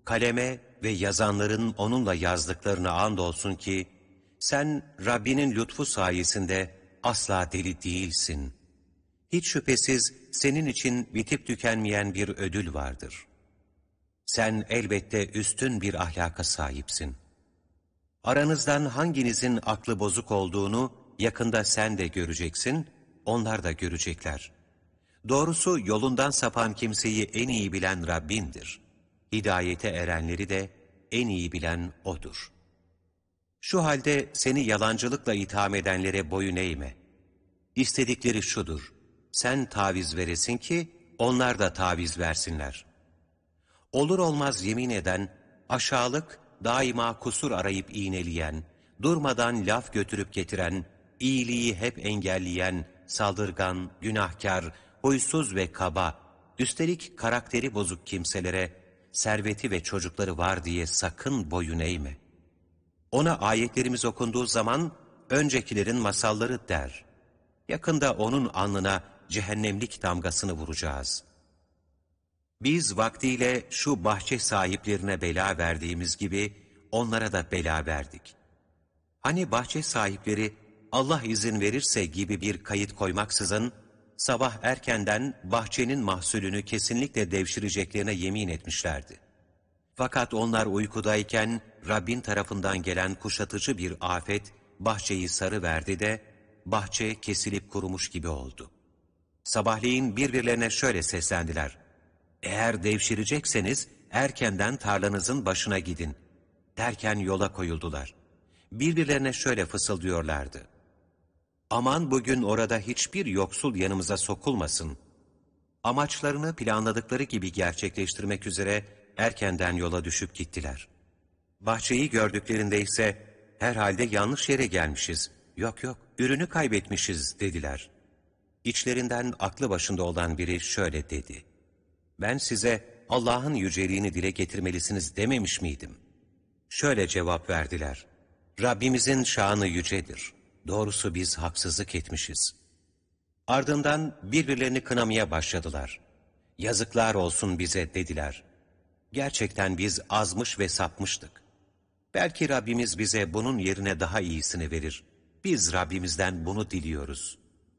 Kaleme ve yazanların onunla yazdıklarına andolsun ki, sen Rabbinin lütfu sayesinde asla deli değilsin. Hiç şüphesiz senin için bitip tükenmeyen bir ödül vardır. Sen elbette üstün bir ahlaka sahipsin. Aranızdan hanginizin aklı bozuk olduğunu yakında sen de göreceksin, onlar da görecekler. Doğrusu yolundan sapan kimseyi en iyi bilen Rabbindir. Hidayete erenleri de en iyi bilen O'dur. Şu halde seni yalancılıkla itham edenlere boyun eğme. İstedikleri şudur, sen taviz veresin ki onlar da taviz versinler. Olur olmaz yemin eden, aşağılık, daima kusur arayıp iğneleyen, durmadan laf götürüp getiren, iyiliği hep engelleyen, saldırgan, günahkar, huysuz ve kaba, üstelik karakteri bozuk kimselere, serveti ve çocukları var diye sakın boyun eğme. Ona ayetlerimiz okunduğu zaman, öncekilerin masalları der. Yakında onun alnına cehennemlik damgasını vuracağız. Biz vaktiyle şu bahçe sahiplerine bela verdiğimiz gibi, onlara da bela verdik. Hani bahçe sahipleri, Allah izin verirse gibi bir kayıt koymaksızın, sabah erkenden bahçenin mahsulünü kesinlikle devşireceklerine yemin etmişlerdi. Fakat onlar uykudayken, Rabbin tarafından gelen kuşatıcı bir afet, bahçeyi sarıverdi de, bahçe kesilip kurumuş gibi oldu. Sabahleyin birbirlerine şöyle seslendiler: "Eğer devşirecekseniz, erkenden tarlanızın başına gidin." Derken yola koyuldular. Birbirlerine şöyle fısıldıyorlardı: "Aman bugün orada hiçbir yoksul yanımıza sokulmasın." Amaçlarını planladıkları gibi gerçekleştirmek üzere erkenden yola düşüp gittiler. Bahçeyi gördüklerinde ise, "Herhalde yanlış yere gelmişiz. Yok yok, ürünü kaybetmişiz." dediler. İçlerinden aklı başında olan biri şöyle dedi: "Ben size Allah'ın yüceliğini dile getirmelisiniz dememiş miydim?" Şöyle cevap verdiler: "Rabbimizin şanı yücedir. Doğrusu biz haksızlık etmişiz." Ardından birbirlerini kınamaya başladılar. "Yazıklar olsun bize," dediler. "Gerçekten biz azmış ve sapmıştık. Belki Rabbimiz bize bunun yerine daha iyisini verir. Biz Rabbimizden bunu diliyoruz."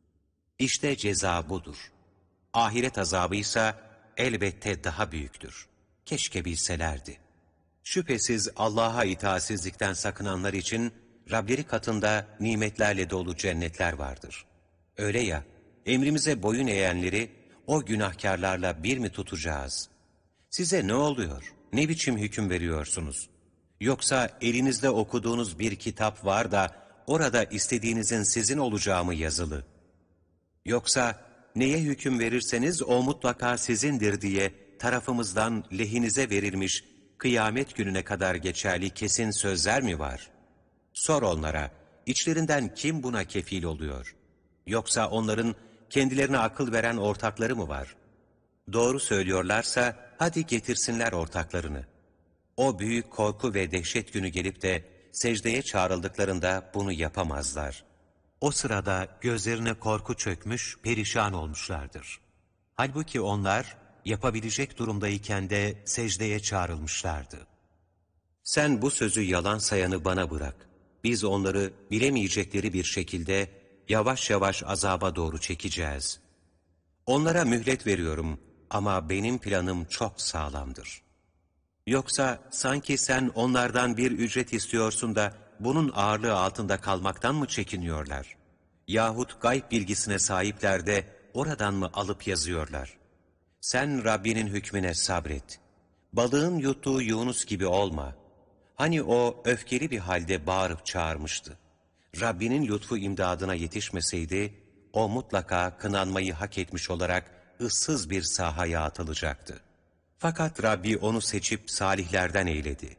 İşte ceza budur. Ahiret azabı ise elbette daha büyüktür. Keşke bilselerdi. Şüphesiz Allah'a itaatsizlikten sakınanlar için Rableri katında nimetlerle dolu cennetler vardır. Öyle ya, emrimize boyun eğenleri o günahkarlarla bir mi tutacağız? Size ne oluyor? Ne biçim hüküm veriyorsunuz? Yoksa elinizde okuduğunuz bir kitap var da orada istediğinizin sizin olacağı mı yazılı? Yoksa neye hüküm verirseniz o mutlaka sizindir diye tarafımızdan lehinize verilmiş kıyamet gününe kadar geçerli kesin sözler mi var? Sor onlara, içlerinden kim buna kefil oluyor? Yoksa onların kendilerine akıl veren ortakları mı var? Doğru söylüyorlarsa hadi getirsinler ortaklarını. O büyük korku ve dehşet günü gelip de secdeye çağrıldıklarında bunu yapamazlar. O sırada gözlerine korku çökmüş, perişan olmuşlardır. Halbuki onlar yapabilecek durumdayken de secdeye çağrılmışlardı. Sen bu sözü yalan sayanı bana bırak. Biz onları bilemeyecekleri bir şekilde yavaş yavaş azaba doğru çekeceğiz. Onlara mühlet veriyorum ama benim planım çok sağlamdır. Yoksa sanki sen onlardan bir ücret istiyorsun da bunun ağırlığı altında kalmaktan mı çekiniyorlar? Yahut gayb bilgisine sahipler de oradan mı alıp yazıyorlar? Sen Rabbinin hükmüne sabret. Balığın yuttuğu Yunus gibi olma. Hani o öfkeli bir halde bağırıp çağırmıştı. Rabbinin lütfu imdadına yetişmeseydi, o mutlaka kınanmayı hak etmiş olarak ıssız bir sahaya atılacaktı. Fakat Rabbi onu seçip salihlerden eyledi.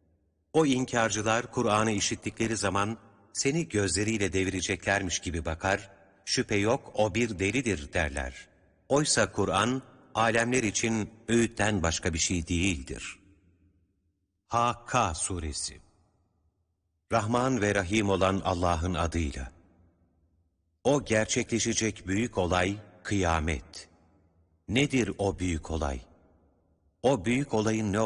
O inkarcılar Kur'an'ı işittikleri zaman seni gözleriyle devireceklermiş gibi bakar, şüphe yok o bir delidir derler. Oysa Kur'an, alemler için öğütten başka bir şey değildir. Hakka Suresi. Rahman ve Rahim olan Allah'ın adıyla. O gerçekleşecek büyük olay, kıyamet. Nedir o büyük olay? O büyük olayın ne